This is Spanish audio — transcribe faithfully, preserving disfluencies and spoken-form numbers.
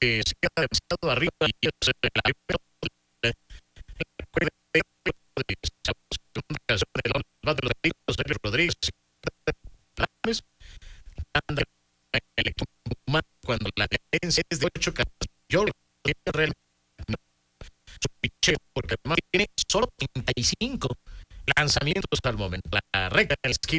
que se queda demasiado arriba y es la primera Rodríguez el equipo humano cuando la diferencia es de ocho carreras. Yo realmente su picheo, porque además tiene solo treinta y cinco lanzamientos al momento. La recta en la esquina